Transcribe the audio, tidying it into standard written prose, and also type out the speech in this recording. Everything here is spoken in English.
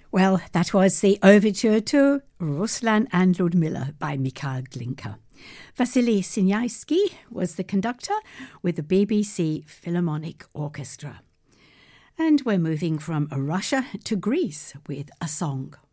Well, that was the overture to Ruslan and Ludmilla by Mikhail Glinka. Vasily Sinyavsky was the conductor with the BBC Philharmonic Orchestra. And we're moving from Russia to Greece with a song.